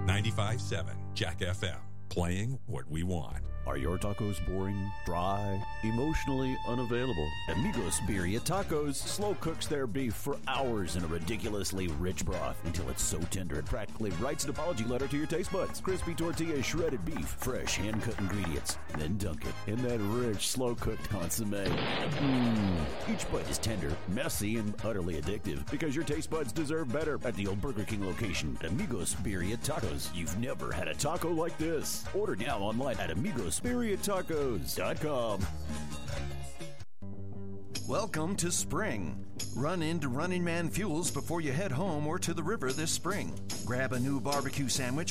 95.7 Jack FM. Playing what we want. Are your tacos boring, dry, emotionally unavailable? Amigos Birria Tacos slow cooks their beef for hours in a ridiculously rich broth until it's so tender it practically writes an apology letter to your taste buds. Crispy tortilla, shredded beef, fresh hand-cut ingredients, then dunk it in that rich, slow-cooked consommé. Each bite is tender, messy, and utterly addictive because your taste buds deserve better at the old Burger King location. Amigos Birria Tacos. You've never had a taco like this. Order now online at amigosbirriatacos.com. Welcome to spring. Run into Running Man Fuels before you head home or to the river this spring. Grab a new barbecue sandwich